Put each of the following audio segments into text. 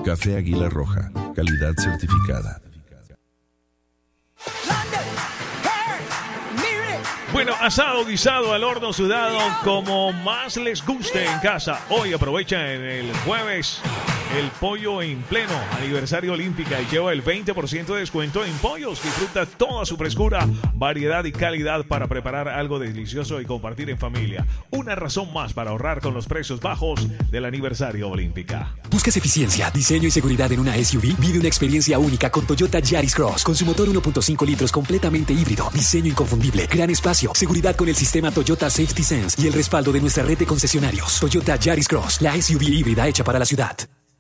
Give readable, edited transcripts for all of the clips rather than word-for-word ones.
Café Águila Roja, calidad certificada. Bueno, asado, guisado, al horno, sudado, como más les guste en casa. Hoy aprovecha en el jueves el pollo en pleno aniversario Olímpica y lleva el 20% de descuento en pollos. Disfruta toda su frescura, variedad y calidad para preparar algo delicioso y compartir en familia. Una razón más para ahorrar con los precios bajos del aniversario Olímpica. ¿Buscas eficiencia, diseño y seguridad en una SUV? Vive una experiencia única con Toyota Yaris Cross. Con su motor 1.5 litros completamente híbrido, diseño inconfundible, gran espacio, seguridad con el sistema Toyota Safety Sense y el respaldo de nuestra red de concesionarios. Toyota Yaris Cross, la SUV híbrida hecha para la ciudad.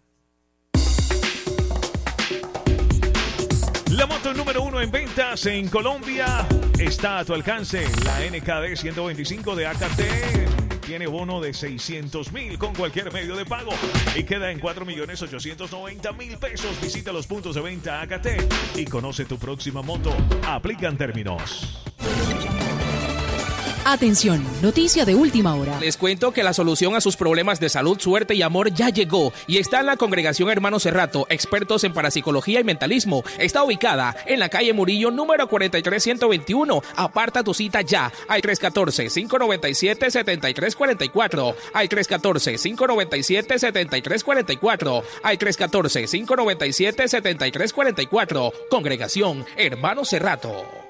La moto número 1 en ventas en Colombia está a tu alcance. La NKD 125 de AKT tiene bono de 600,000 con cualquier medio de pago y queda en 4.890.000 pesos. Visita los puntos de venta AKT y conoce tu próxima moto. Aplican términos. Atención, noticia de última hora. Les cuento que la solución a sus problemas de salud, suerte y amor ya llegó y está en la Congregación Hermanos Cerrato, expertos en parapsicología y mentalismo. Está ubicada en la calle Murillo, número 43121. Aparta tu cita ya al 314-597-7344, al 314-597-7344, al 314-597-7344. Congregación Hermanos Cerrato.